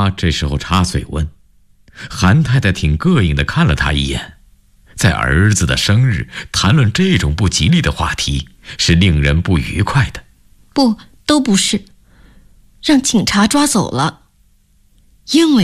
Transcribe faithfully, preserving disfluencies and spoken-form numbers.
妈这时候插嘴问。韩太太挺膈应地看了她一眼，在儿子的生日谈论这种不吉利的话题是令人不愉快的。 不，都不是，让警察抓走了。因为